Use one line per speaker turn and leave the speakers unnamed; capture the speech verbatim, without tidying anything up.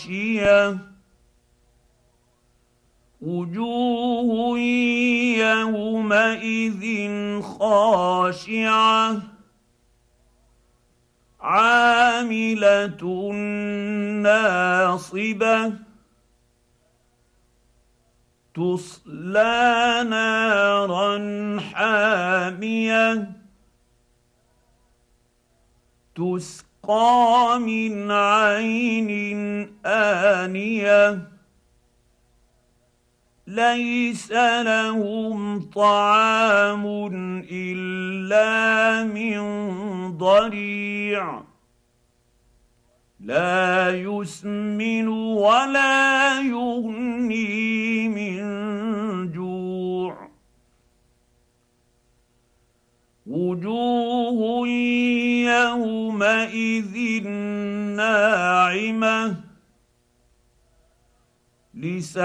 غاشية وجوه يومئذ خاشعة عاملة ناصبة تصلى نارا حامية تسقى من عين آنية ليس لهم طعام إلا من ضريع لا يسمن ولا يغني من جوع وجوه يومئذ ناعمة